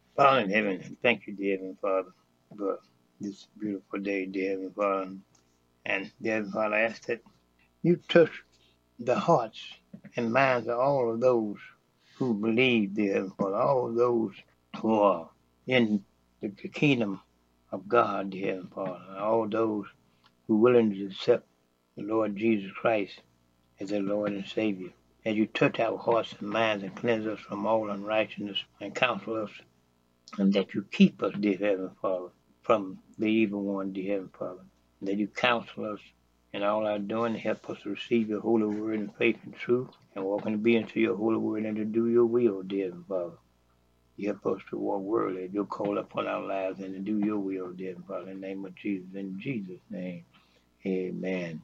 Father in heaven, thank you, dear Heavenly Father, for this beautiful day, dear Heavenly Father. And dear Heavenly Father, I ask that you touch the hearts and minds of all of those who believe, dear Heavenly Father, all of those who are in the kingdom of God, dear Heavenly Father, all those who are willing to accept the Lord Jesus Christ as their Lord and Savior. As you touch our hearts and minds and cleanse us from all unrighteousness and counsel us, and that you keep us, dear Heavenly Father, from the evil one, dear Heavenly Father. And that you counsel us in all our doing, help us to receive your holy word in faith and truth, and walk in obedience to your holy word and to do your will, dear Heavenly Father. You help us to walk worthy as your call upon our lives and to do your will, dear Heavenly Father, in the name of Jesus. In Jesus' name, amen.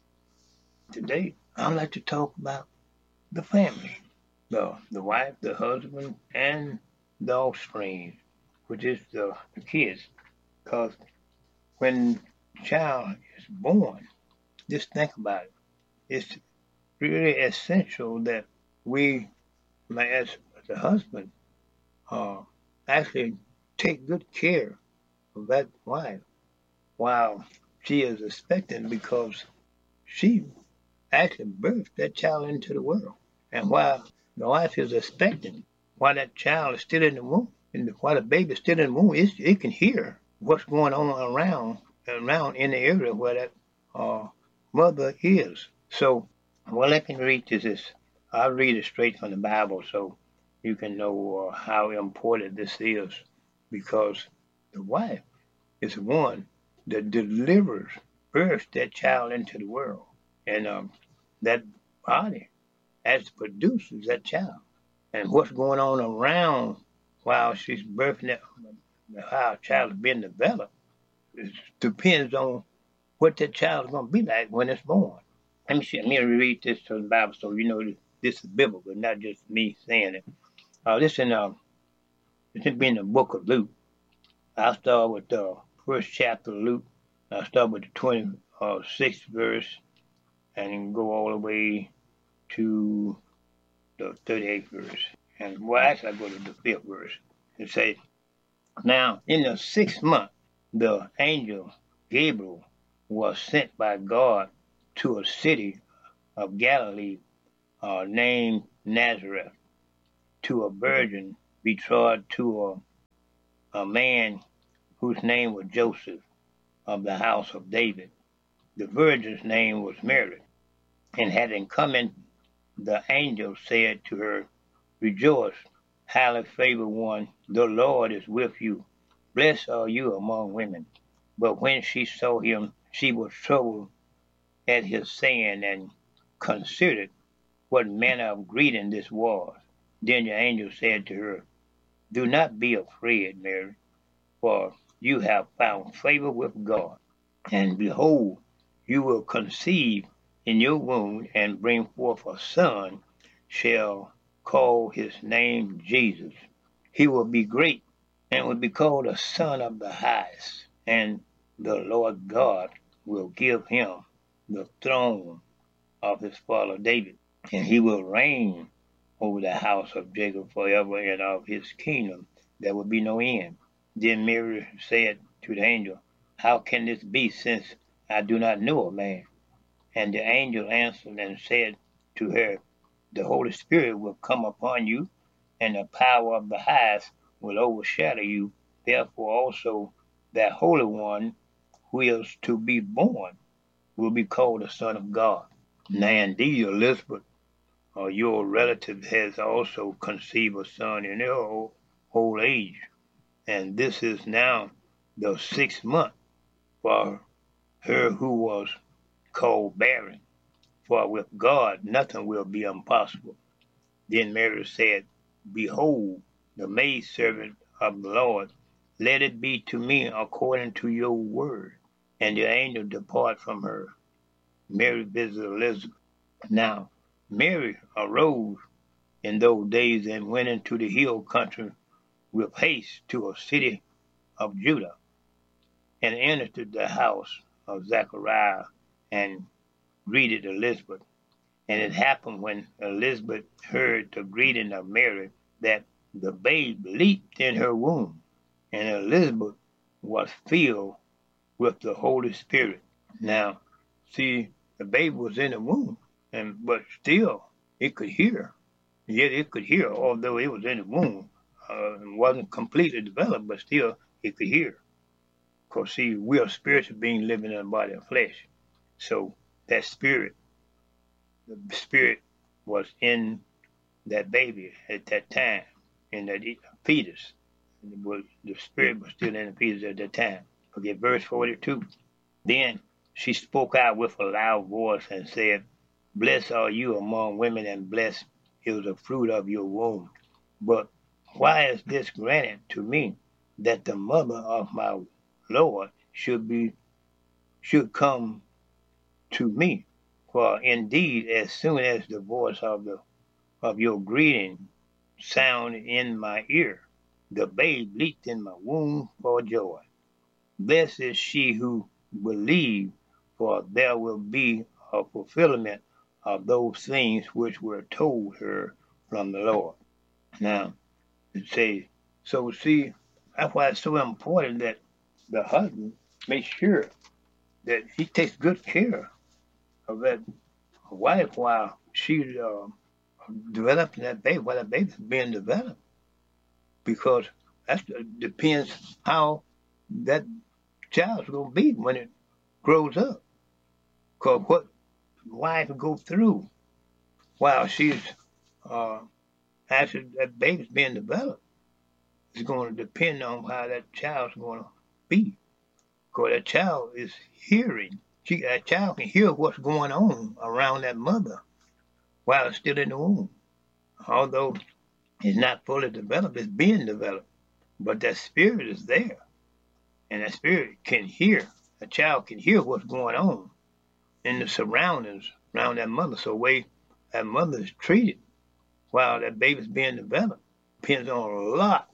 Today, I'd like to talk about the family, the wife, the husband, and the offspring, which is the kids. Because when a child is born, just think about it. It's really essential that we, as the husband, uh, actually take good care of that wife while she is expecting, because she actually birthed that child into the world. And while the wife is expecting, while that child is still in the womb, and while the baby is still in the womb, it can hear what's going on around in the area where that uh, mother is. So, well, I can read this. I'll read it straight from the Bible so you can know how important this is, because the wife is the one that delivers, births that child into the world. And that body as produces that child. And what's going on around while she's birthing that, how a child is being developed, it depends on what that child is going to be like when it's born. Let me read this from the Bible so you know this is biblical, not just me saying it. This in the book of Luke. I'll start with the first chapter of Luke. I'll start with the 26th verse and go all the way to the 38th verse. And well, actually, I go to the 5th verse. It says, now in the 6th month, the angel Gabriel was sent by God to a city of Galilee named Nazareth, to a virgin betrothed to a man whose name was Joseph, of the house of David. The virgin's name was Mary. And having come in, the angel said to her, rejoice, highly favored one, the Lord is with you. Blessed are you among women. But when she saw him, she was troubled at his saying, and considered what manner of greeting this was. Then the angel said to her, do not be afraid, Mary, for you have found favor with God. And behold, you will conceive in your womb and bring forth a son, shall call his name Jesus. He will be great and will be called a son of the highest. And the Lord God will give him the throne of his father David, and he will reign over the house of Jacob forever, and of his kingdom there will be no end. Then Mary said to the angel, how can this be, since I do not know a man? And the angel answered and said to her, the Holy Spirit will come upon you, and the power of the highest will overshadow you. Therefore also that Holy One who is to be born will be called the Son of God. Now indeed Elizabeth, your relative, has also conceived a son in her old age, and this is now the 6th month for her who was called barren. For with God nothing will be impossible. Then Mary said, behold, the maidservant of the Lord, let it be to me according to your word. And the angel departed from her. Mary visited Elizabeth. Now Mary arose in those days and went into the hill country with haste to a city of Judah, and entered the house of Zachariah, and greeted Elizabeth. And it happened when Elizabeth heard the greeting of Mary, that the babe leaped in her womb, and Elizabeth was filled with the Holy Spirit. Now, see, the babe was in the womb, but still it could hear. Yet it could hear, although it was in the womb. It wasn't completely developed, but still it could hear. Because, see, we are spiritual beings living in a body of flesh. So that spirit, the spirit was in that baby at that time, in that fetus. The spirit was still in the fetus at that time. Okay, verse 42. Then she spoke out with a loud voice and said, Blessed are you among women, and blessed is the fruit of your womb. But why is this granted to me, that the mother of my Lord should come to me? For indeed, as soon as the voice of your greeting sounded in my ear, the babe leaped in my womb for joy. Blessed is she who believed, for there will be a fulfillment of those things which were told her from the Lord. Now, it says, so see, that's why it's so important that the husband makes sure that he takes good care of that wife while she's developing that baby, while that baby's being developed. Because that depends how that child's going to be when it grows up. Because what wife go through while she's after that baby's being developed is going to depend on how that child's going to be. Because that child is hearing. That child can hear what's going on around that mother while it's still in the womb. Although it's not fully developed, it's being developed. But that spirit is there. And that spirit can hear. A child can hear what's going on in the surroundings around that mother. So the way that mother is treated while that baby's being developed depends on a lot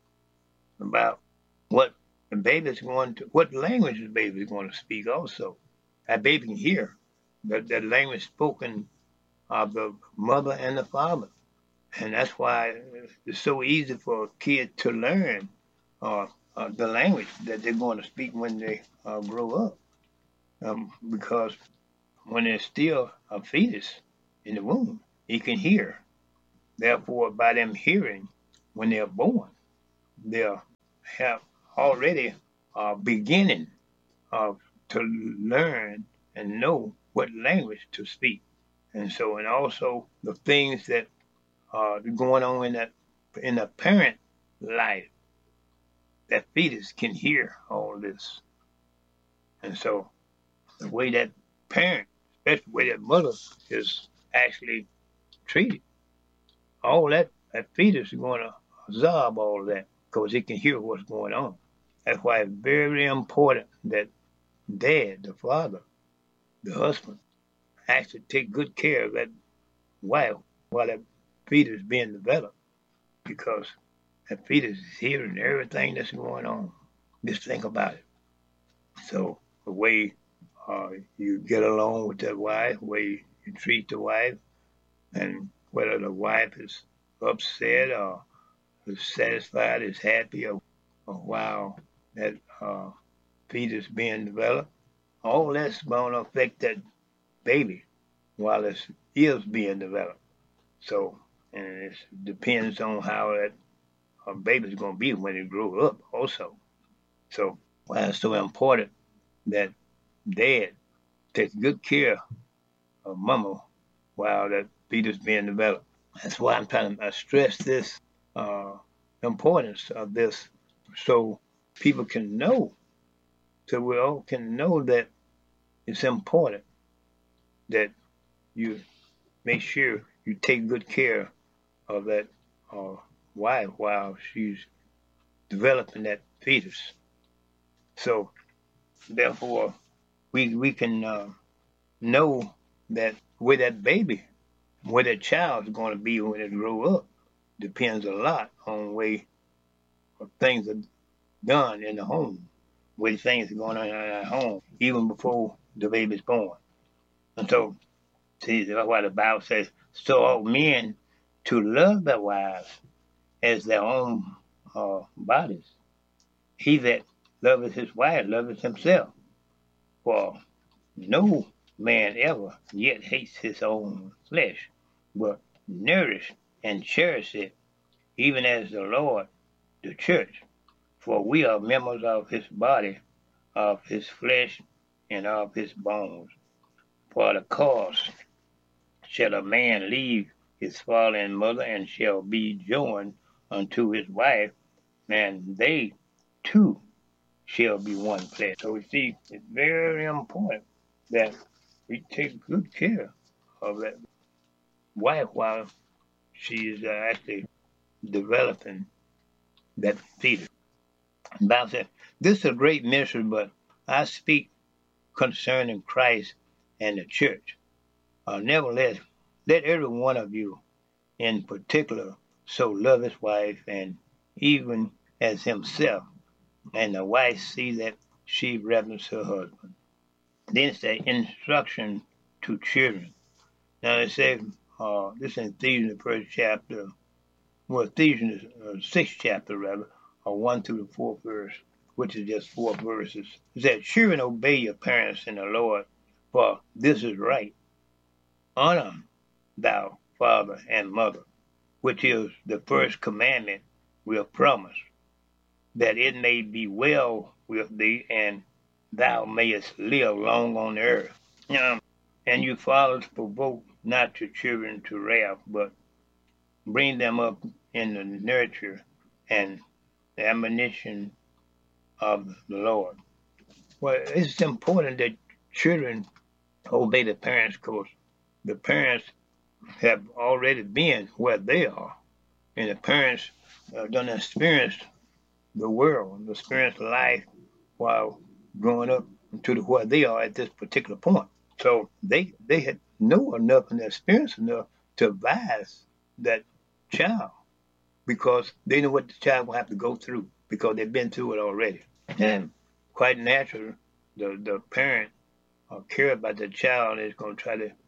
about what the baby's going to, what language the baby is going to speak also. That baby can hear that language spoken of the mother and the father. And that's why it's so easy for a kid to learn the language that they're going to speak when they grow up. Because when they're still a fetus in the womb, he can hear. Therefore, by them hearing, when they're born, they'll have already beginning to learn and know what language to speak. And so, and also the things that are going on in the parent life, that fetus can hear all this. And so the way that parent, especially the way that mother is actually treated, all that fetus is going to absorb all of that because it can hear what's going on. That's why it's very important that dad, the father, the husband, actually take good care of that wife while that fetus is being developed, because that fetus is hearing everything that's going on. Just think about it. So the way you get along with that wife, the way you treat the wife, and whether the wife is upset or is satisfied, is happy, or while that fetus being developed, all that's going to affect that baby while it is being developed. So, and it depends on how that baby's going to be when it grows up also. So, why it's so important that dad takes good care of mama while that fetus being developed. That's why I'm trying to stress this importance of this, so people can know, so we all can know that it's important that you make sure you take good care of that wife while she's developing that fetus. So therefore, we can know that where that baby, where that child is going to be when it grow up, depends a lot on the way things are done in the home, where things are going on in our home, even before the baby's born. And so, see, that's why the Bible says, so ought men to love their wives as their own bodies. He that loveth his wife loveth himself. For no man ever yet hates his own flesh, but nourish and cherish it, even as the Lord the church. For we are members of his body, of his flesh, and of his bones. For the cause shall a man leave his father and mother, and shall be joined unto his wife, and they two shall be one flesh. So we see it's very important that we take good care of that wife while she is actually developing that fetus. The Bible says, this is a great mystery, but I speak concerning Christ and the church. Nevertheless, let every one of you in particular so love his wife, and even as himself, and the wife see that she reverence her husband. Then it's the instruction to children. Now it says, this in Ephesians, the first chapter, well, Ephesians, 6th chapter rather, 1 through the 4th verse, which is just 4 verses. It says, children, obey your parents in the Lord, for this is right. Honor thou father and mother, which is the first commandment with promise, that it may be well with thee, and thou mayest live long on the earth. And you fathers, provoke not your children to wrath, but bring them up in the nurture and the admonition of the Lord. Well, it's important that children obey the parents, because the parents have already been where they are, and the parents done experienced the world, experienced life while growing up to where they are at this particular point. So they had know enough and experience enough to advise that child, because they know what the child will have to go through, because they've been through it already. And quite natural, the parent care about the child is going to try to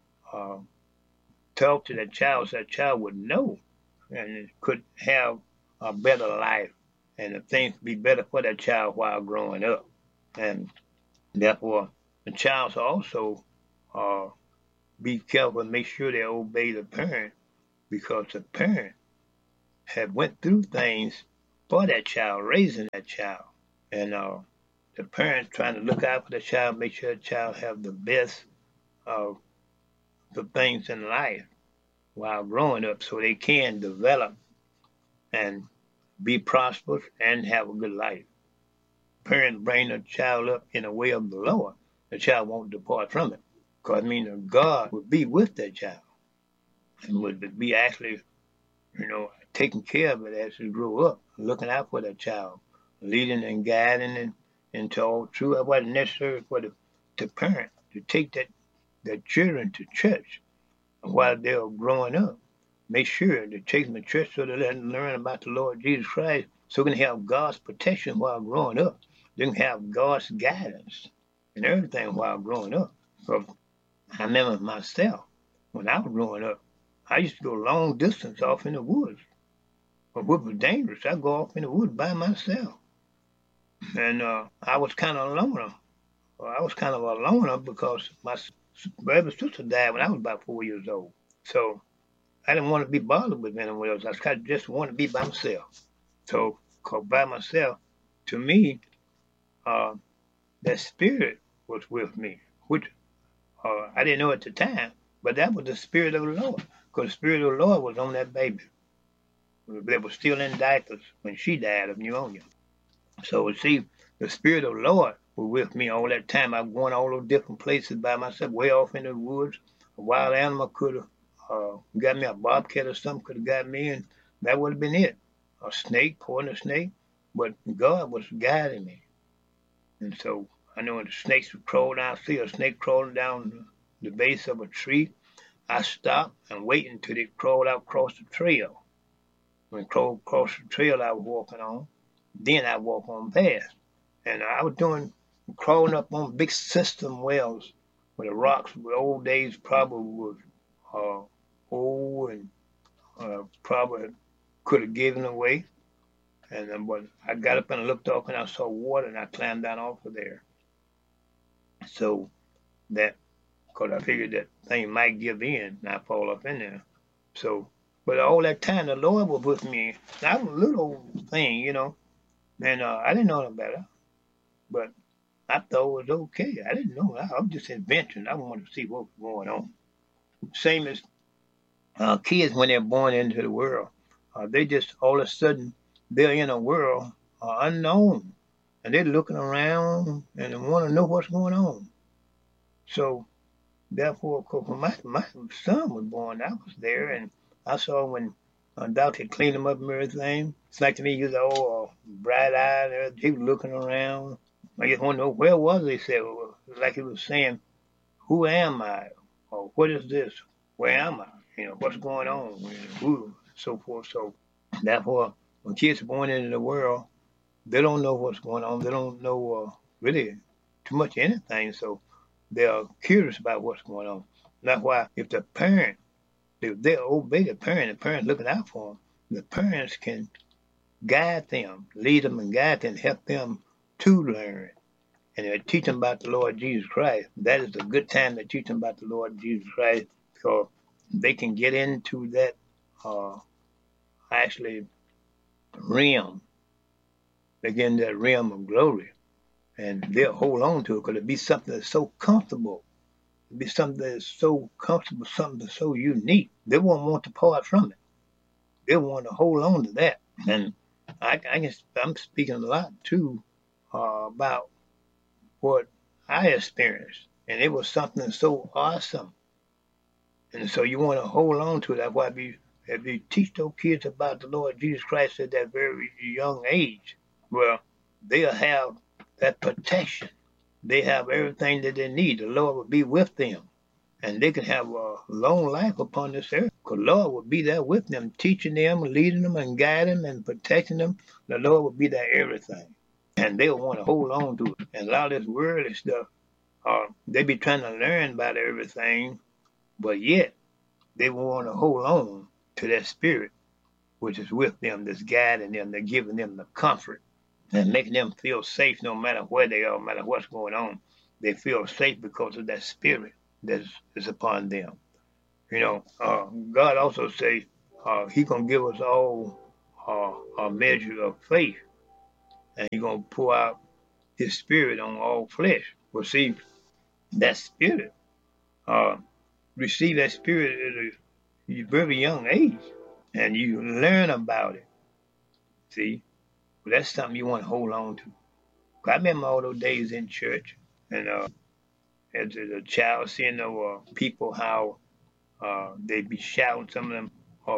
talk to that child so that child would know and could have a better life, and the things be better for that child while growing up. And therefore, the child should also be careful and make sure they obey the parent, because the parent have went through things for that child, raising that child. And the parent trying to look out for the child, make sure the child have the best of the things in life while growing up, so they can develop and be prosperous and have a good life. Parents bring the child up in the way of the Lord, the child won't depart from it. Because God would be with that child and would be actually, taking care of it as it grew up, looking out for that child, leading and guiding it into all truth. It wasn't necessary for the parent to take that children to church while they were growing up. Make sure to take them to church so they let them learn about the Lord Jesus Christ, so they can have God's protection while growing up. They can have God's guidance and everything while growing up. So I remember myself, when I was growing up, I used to go long distance off in the woods. But what was dangerous, I'd go off in the woods by myself. And I was kind of a loner. I was kind of a loner because my brother and sister died when I was about 4 years old. So I didn't want to be bothered with anyone else. I kind of just wanted to be by myself. So, cause by myself, to me, that spirit was with me, which I didn't know at the time, but that was the spirit of the Lord. Because the spirit of the Lord was on that baby that was still in diapers when she died of pneumonia. So, see, the spirit of the Lord was with me all that time. I was going all those different places by myself, way off in the woods. A wild animal could have got me, a bobcat or something could have got me, and that would have been it. A snake, poisonous snake, but God was guiding me. And so I know when the snakes would crawl down, see a snake crawling down the base of a tree, I stopped and wait until it crawled out across the trail. When it crawled across the trail I was walking on, then I walk on past. And I was crawling up on big system wells where the rocks, the old days probably was old and probably could have given away. And then, but I got up and looked off and I saw water and I climbed down off of there. So that, because I figured that thing might give in and I fall up in there. So, but all that time the Lord was with me. I was a little old thing, and I didn't know no better. But I thought it was okay. I didn't know. I was just adventuring. I wanted to see what was going on. Same as kids when they're born into the world. They just all of a sudden they're in a world unknown, and they're looking around and they want to know what's going on. So therefore, of course, when my son was born, I was there, and I saw when doctor cleaned him up and everything. It's like to me, he was all bright eyed. He was looking around. I just want to know where was he? He said, well, like he was saying, "Who am I? Or what is this? Where am I? What's going on? Who?" So forth. So therefore, when kids are born into the world, they don't know what's going on. They don't know really too much anything. So they are curious about what's going on. That's why if the parent, if they obey the parent looking out for them, the parents can guide them, lead them and guide them, help them to learn. And they teach them about the Lord Jesus Christ. That is a good time to teach them about the Lord Jesus Christ because they can get into that actually realm, again, that realm of glory. And they'll hold on to it because it'll be something that's so comfortable. It'll be something that's so comfortable, something that's so unique. They won't want to part from it. They want to hold on to that. And I'm speaking a lot too about what I experienced, and it was something so awesome. And so you want to hold on to it. That's why if you teach those kids about the Lord Jesus Christ at that very young age, well, they'll have that protection. They have everything that they need. The Lord will be with them, and they can have a long life upon this earth. Because the Lord will be there with them, teaching them, leading them, and guiding them, and protecting them. The Lord will be there everything. And they'll want to hold on to it. And a lot of this worldly stuff, they be trying to learn about everything, but yet they want to hold on to that spirit which is with them, that's guiding them, that's giving them the comfort and making them feel safe no matter where they are, no matter what's going on. They feel safe because of that spirit that is upon them. God also say He gonna give us all a measure of faith, and He gonna pour out His spirit on all flesh. Well, see, that spirit, uh, receive that spirit at a very young age, and you learn about it. See, well, that's something you want to hold on to. I remember all those days in church, and as a child, seeing the people how they be shouting. Some of them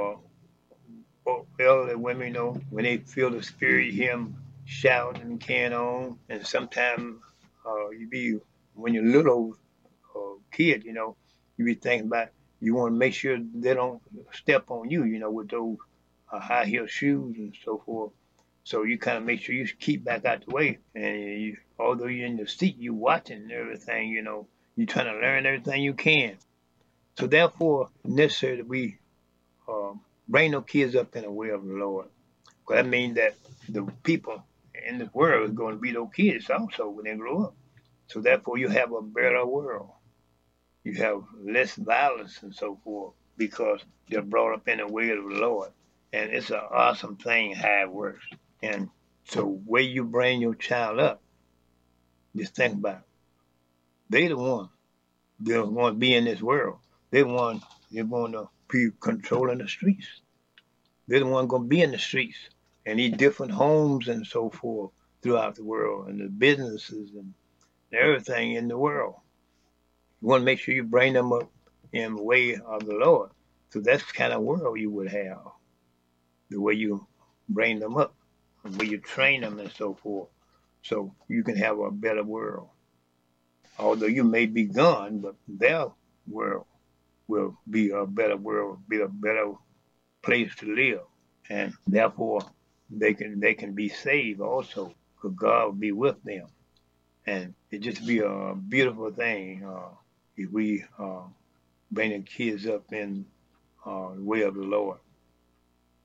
elderly women, when they feel the spirit, him shouting and carrying on. And sometimes you be when you're little kid, you be thinking about you want to make sure they don't step on you, with those high heel shoes and so forth. So you kind of make sure you keep back out the way. And although you're in the seat, you watching everything, you're trying to learn everything you can. So therefore, necessary that we uh, bring no kids up in the way of the Lord. Because that means that the people in this world is going to be those kids also when they grow up. So therefore, you have a better world. You have less violence and so forth because they're brought up in the way of the Lord. And it's an awesome thing how it works. And so where you bring your child up, just think about it. They the one. They want to be in this world. They want to be controlling the streets. They're the one going to be in the streets and these different homes and so forth throughout the world and the businesses and everything in the world. You want to make sure you bring them up in the way of the Lord. So that's the kind of world you would have, the way you bring them up, the way you train them and so forth. So you can have a better world. Although you may be gone, but their world will be a better world, be a better place to live. And therefore they can be saved also, because God will be with them. And it just be a beautiful thing if we bring the kids up in the way of the Lord.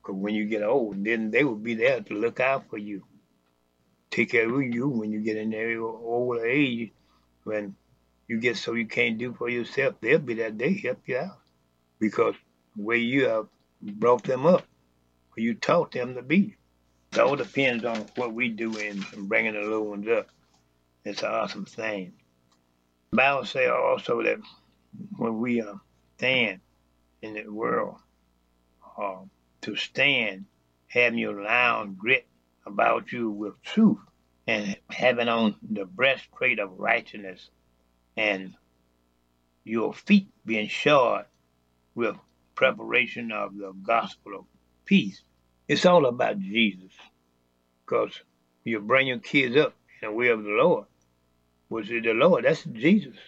Because when you get old, then they will be there to look out for you, take care of you when you get in their old age. When you get so you can't do for yourself, they'll be there. They help you out because the way you have brought them up, or you taught them to be. It all depends on what we do in bringing the little ones up. It's an awesome thing. The Bible says also that when we stand in the world, uh, to stand, having your loins grit about you with truth, and having on the breastplate of righteousness, and your feet being shod with preparation of the gospel of peace. It's all about Jesus, because you bring your kids up in the way of the Lord. Was it the Lord? That's Jesus.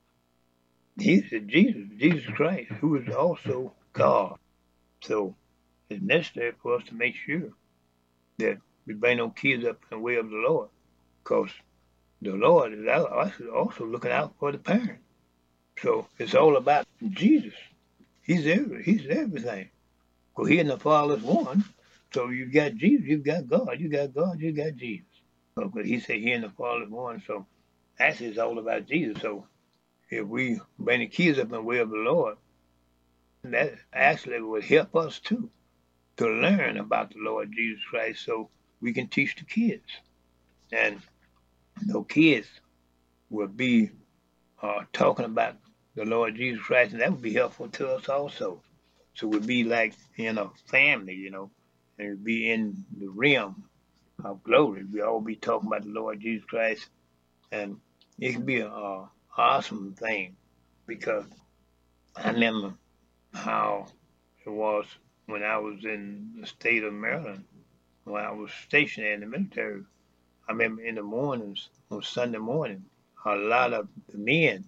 He said Jesus Christ, who is also God. So it's necessary for us to make sure that we bring our kids up in the way of the Lord, because the Lord is also looking out for the parent. So it's all about Jesus. He's everything. Because he and the Father's one. So you got Jesus, you got God, you got God, you got Jesus. Because he said he and the Father's one. So actually it's all about Jesus. So if we bring the kids up in the way of the Lord, that actually would help us too to learn about the Lord Jesus Christ so we can teach the kids. And those kids will be talking about the Lord Jesus Christ, and that would be helpful to us also. So we'd be like in a family, and we'd be in the realm of glory. We all be talking about the Lord Jesus Christ, and it could be an awesome thing because I remember how it was when I was in the state of Maryland, when I was stationed in the military. I remember in the mornings, on Sunday morning, a lot of the men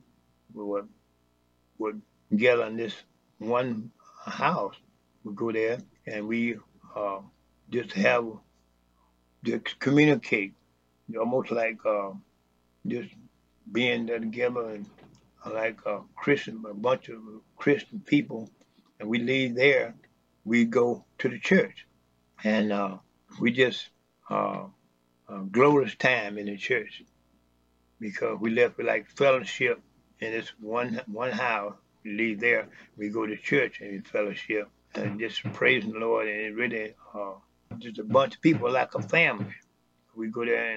would gather in this one house. We go there and we uh, just just communicate, almost like just being there together and like a bunch of Christian people. And we leave there, we go to the church, and we just uh, glorious time in the church because we left with like fellowship in this one house. We leave there, we go to church and we fellowship and just praising the Lord. And it really just a bunch of people like a family. We go there and